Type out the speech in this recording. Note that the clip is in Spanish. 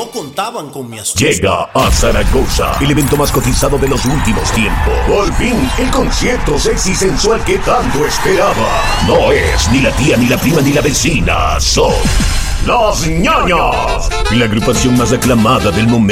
no contaban con mi astucia. Llega a Zaragoza el evento más cotizado de los últimos tiempos. Por fin, el concierto sexy y sensual que tanto esperaba. No es ni la tía, ni la prima, ni la vecina. Son Los Ñoños, la agrupación más aclamada del momento.